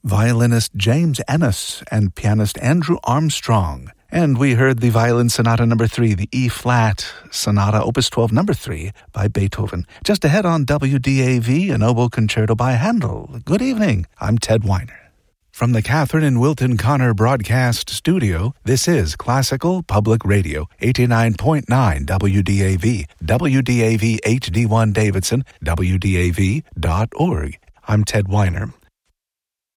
violinist James Ennis and pianist Andrew Armstrong. And we heard the Violin Sonata No. 3, the E-flat Sonata, Opus 12, No. 3 by Beethoven. Just ahead on WDAV, an oboe concerto by Handel. Good evening. I'm Ted Weiner. From the Catherine and Wilton Connor Broadcast Studio, this is Classical Public Radio, 89.9 WDAV, WDAV HD1 Davidson, WDAV.org. I'm Ted Weiner.